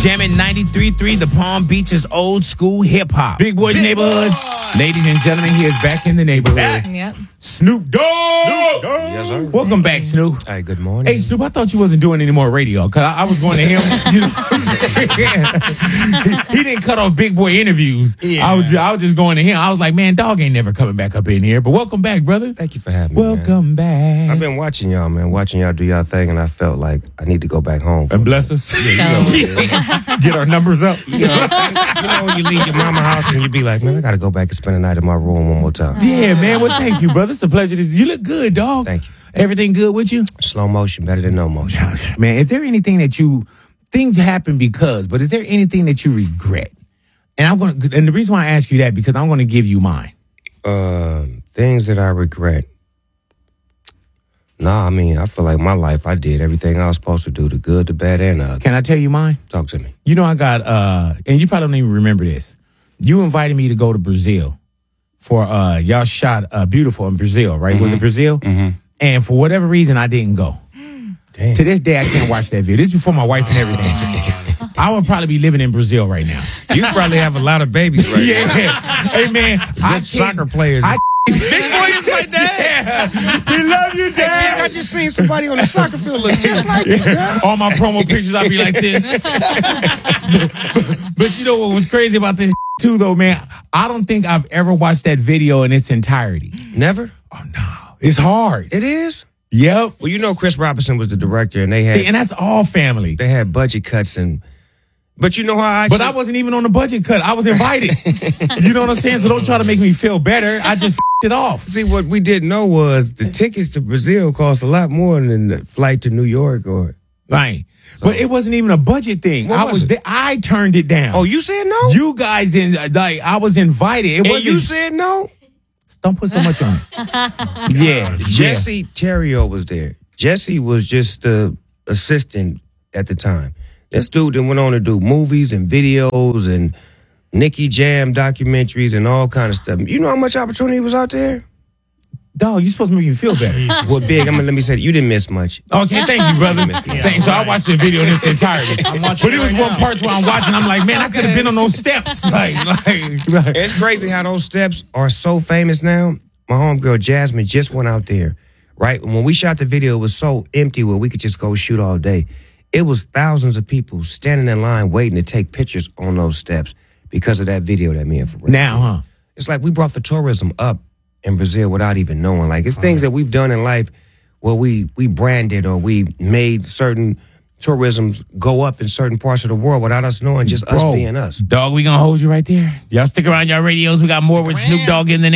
Jamming 93.3, the Palm Beach's old school hip hop. Big Boy's Neighborhood. Ladies and gentlemen, he is back in the neighborhood. Yep. Snoop Dogg. Yes, sir. Welcome back, Snoop. Hey, good morning. Hey, Snoop, I thought you wasn't doing any more radio because I was going to him. You know what I'm saying? He didn't cut off Big Boy interviews. Yeah. I was just going to him. I was like, man, Dog ain't never coming back up in here. But welcome back, brother. Thank you for having me. Welcome back. I've been watching y'all, man. Watching y'all do y'all thing, and I felt like I need to go back home. And bless us. Get our numbers up. You know, when you leave your mama house and you be like, man, I got to go back and spend the night in my room one more time. Yeah, man. Well, thank you, brother. It's a pleasure. You look good, dog. Thank you. Everything good with you? Slow motion, better than no motion. Man, is there anything that things happen but is there anything that you regret? And the reason why I ask you that, because I'm going to give you mine. Things that I regret. Nah, I mean, I feel like my life, I did everything I was supposed to do, the good, the bad, and the ugly. Can I tell you mine? Talk to me. You know, I got, and you probably don't even remember this. You invited me to go to Brazil for, y'all shot Beautiful in Brazil, right? Was it Brazil? Mm-hmm. And for whatever reason, I didn't go. Damn. To this day, I can't watch that video. This is before my wife and everything. I would probably be living in Brazil right now. You probably have a lot of babies right Yeah. Hey, man. Good soccer players. Big Boy is my dad. We love you, Dad. I just seen somebody on the soccer field look just like you. All my promo pictures, I'll be like this. But you know what was crazy about this too, though, man? I don't think I've ever watched that video in its entirety. Never? Oh, no. It's hard. It is? Yep. Well, you know Chris Robinson was the director, and they had... See, and that's all family. They had budget cuts and... But you know how I... But I wasn't even on the budget cut. I was invited. You know what I'm saying? So don't try to make me feel better. I just it off. See, what we didn't know was the tickets to Brazil cost a lot more than the flight to New York or... Right. So, but it wasn't even a budget thing. I turned it down. Oh, you said no? You guys, I was invited. You said no? Don't put so much on it. Yeah. Jesse Terrio was there. Jesse was just the assistant at the time. This dude then went on to do movies and videos and Nicky Jam documentaries and all kind of stuff. You know how much opportunity was out there? Dog, you supposed to make me feel better. Well, Big, let me say, you didn't miss much. Okay, thank you, brother. Thanks. So I watched the video in its entirety. But it was one part where I'm watching, I'm like, man, I could have been on those steps. Like. It's crazy how those steps are so famous now. My homegirl Jasmine just went out there, right? When we shot the video, it was so empty where we could just go shoot all day. It was thousands of people standing in line waiting to take pictures on those steps because of that video that me and Pharrell. Now, huh? It's like we brought the tourism up in Brazil without even knowing. Like, it's things that we've done in life where we branded or we made certain tourisms go up in certain parts of the world without us knowing, just us being us. Dog, we gonna hold you right there. Y'all stick around y'all radios. We got more with Snoop Dogg in the